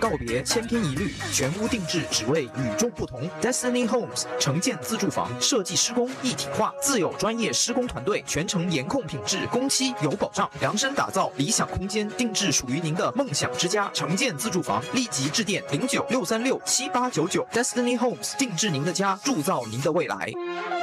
告别千篇一律，全屋定制，只为与众不同。Destiny Homes 城建自住房设计施工一体化，自有专业施工团队，全程严控品质，工期有保障，量身打造理想空间，定制属于您的梦想之家。城建自住房，立即致电0963678899 Destiny Homes 定制您的家，铸造您的未来。